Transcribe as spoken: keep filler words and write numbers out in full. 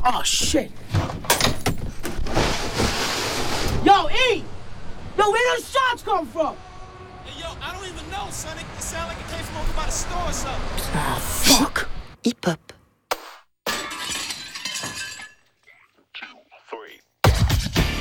Oh, shit. Yo, E! Yo, where those shots come from? Hey, yo, I don't even know, son. It sound like it came from over by the store or something. Ah, fuck. Hip-hop.